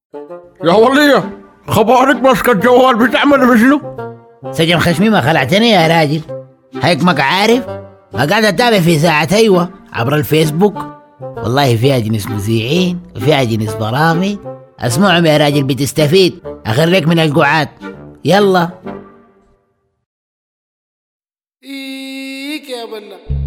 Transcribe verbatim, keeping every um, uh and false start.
يا ولية خبارك ماسكة الجوال بتعمل بشنو؟ سجن خشمي ما خلعتني يا راجل، هيك ما عارف. ما قاعد اتابع في ساعة ايوه عبر الفيسبوك، والله فيها جنس مذيعين وفيها جنس برامج. اسمعهم يا راجل بتستفيد، اخريك من القعاد. يلا إيك يا بلا